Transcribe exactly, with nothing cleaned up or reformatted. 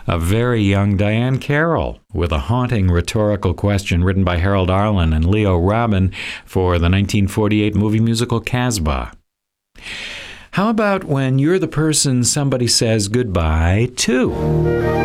a very young Diane Carroll with a haunting rhetorical question written by Harold Arlen and Leo Robin for the nineteen forty-eight movie musical Casbah. How about when you're the person somebody says goodbye to?